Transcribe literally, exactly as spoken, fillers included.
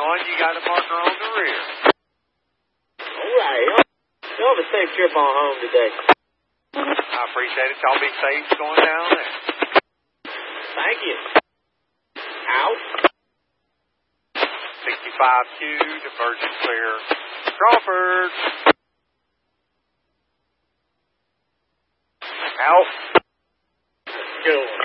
one, you got a marker on the rear. All right. Y'all have a safe trip on home today. I appreciate it. Y'all be safe going down there. Thank you. Out. sixty-five two, divergent clear. Crawford. Out. Good.